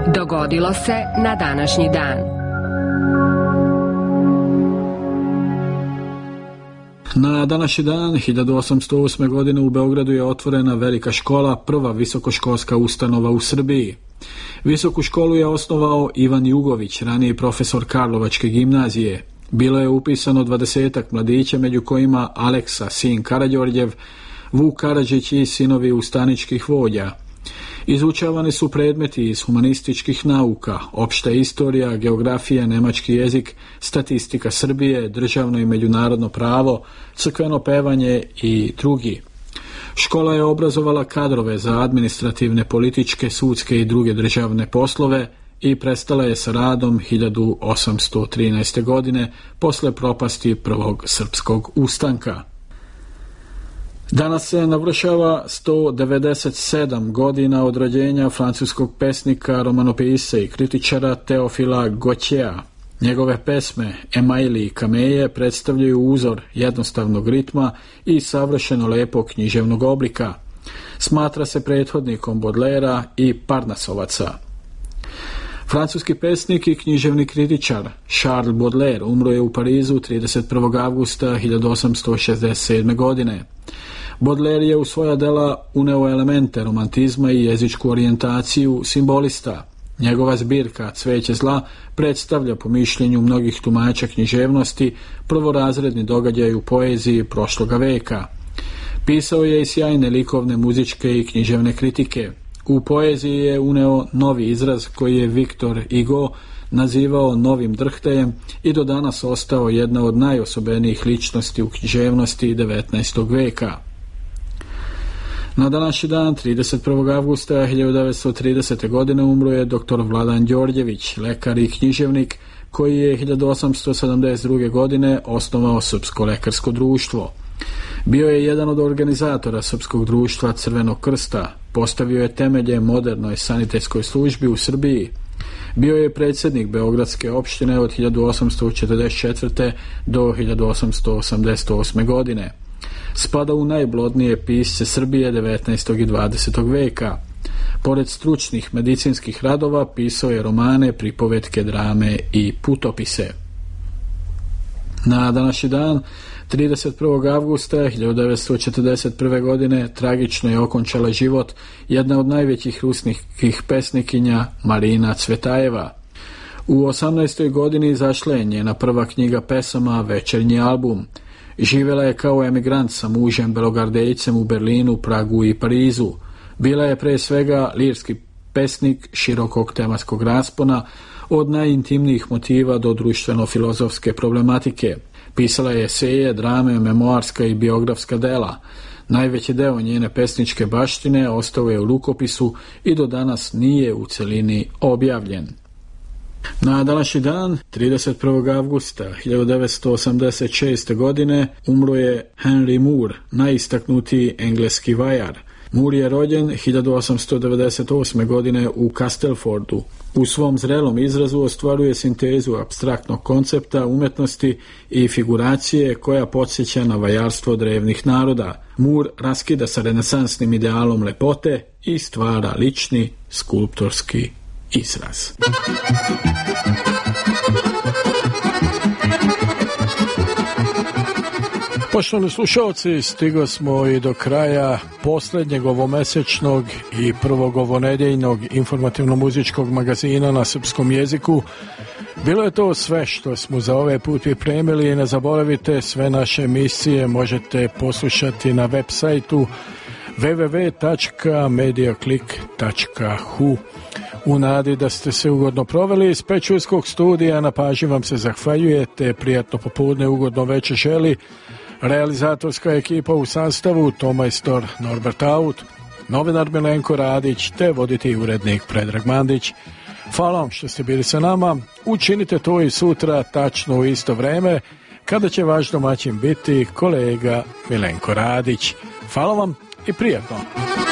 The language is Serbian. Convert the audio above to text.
Dogodilo se na današnji dan. Na današnji dan 1808. godine u Beogradu je otvorena Velika škola, prva visokoškolska ustanova u Srbiji. Visoku školu je osnovao Ivan Jugović, raniji profesor Karlovačke gimnazije. Bilo je upisano 20-ak mladića, među kojima Aleksa, sin Karađorđev, Vuk Karadžić i sinovi ustaničkih vođa. Izučavani su predmeti iz humanističkih nauka, opšta istorija, geografija, nemački jezik, statistika Srbije, državno i međunarodno pravo, crkveno pevanje i drugi. Škola je obrazovala kadrove za administrativne, političke, sudske i druge državne poslove i prestala je sa radom 1813. godine posle propasti prvog srpskog ustanka. Danas se navršava 197 godina od rođenja francuskog pesnika, romanopisca i kritičara Teofila Gautiera. Njegove pesme Emaili i Kameje predstavljaju uzor jednostavnog ritma i savršeno lepog književnog oblika. Smatra se prethodnikom Baudelaira i Parnasovaca. Francuski pesnik i književni kritičar Charles Baudelaire umro je u Parizu 31. avgusta 1867. godine. Baudelaire je u svoja dela uneo elemente romantizma i jezičku orijentaciju simbolista. Njegova zbirka Cveće zla predstavlja, po mišljenju mnogih tumača književnosti, prvorazredni događaj u poeziji prošloga veka. Pisao je i sjajne likovne, muzičke i književne kritike. U poeziji je uneo novi izraz koji je Victor Hugo nazivao novim drhtejem i do danas ostao jedna od najosobenijih ličnosti u književnosti 19. veka. Na današnji dan, 31. avgusta 1930. godine, umro je dr. Vladan Đorđević, lekar i književnik koji je 1872. godine osnovao Srpsko lekarsko društvo. Bio je jedan od organizatora Srpskog društva Crvenog krsta, postavio je temelje modernoj sanitetskoj službi u Srbiji. Bio je predsjednik Beogradske opštine od 1844. do 1888. godine. Spada u najblodnije pisce Srbije 19. i 20. veka. Pored stručnih medicinskih radova pisao je romane, pripovetke, drame i putopise. Na današnji dan, 31. avgusta 1941. godine, tragično je okončala život jedna od najvećih ruskih pesnikinja, Marina Cvetajeva. U 18. godini izašla je njena prva knjiga pesama Večernji album. Živjela je kao emigrant sa mužem belogardejcem u Berlinu, Pragu i Parizu. Bila je pre svega lirski pesnik širokog tematskog raspona, od najintimnijih motiva do društveno-filozofske problematike. Pisala je eseje, drame, memoarska i biografska dela. Najveći deo njene pesničke baštine ostao je u rukopisu i do danas nije u celini objavljen. Na današnji dan, 31. avgusta 1986. godine, umro je Henry Moore, najistaknutiji engleski vajar. Moore je rođen 1898. godine u Castlefordu. U svom zrelom izrazu ostvaruje sintezu apstraktnog koncepta umetnosti i figuracije koja podsjeća na vajarstvo drevnih naroda. Moore raskida sa renesansnim idealom lepote i stvara lični skulptorski izraz. Poštovani slušalci, stigo smo i do kraja posljednjeg ovomesečnog i prvog ovonedjeljnog informativno-muzičkog magazina na srpskom jeziku. Bilo je to sve što smo za ovaj put pripremili i ne zaboravite, sve naše emisije možete poslušati na web sajtu www.mediaclick.hu. U nadi da ste se ugodno proveli iz Pečurskog studija, na pažnji vam se zahvaljujete, prijatno popodne, ugodno večer želi realizatorska ekipa u sastavu tomajstor Norbert Aut, novinar Milenko Radić te voditelj urednik Predrag Mandić. Hvala vam što ste bili sa nama, učinite to i sutra tačno u isto vreme kada će vaš domaćin biti kolega Milenko Radić. Hvala vam i prijatno.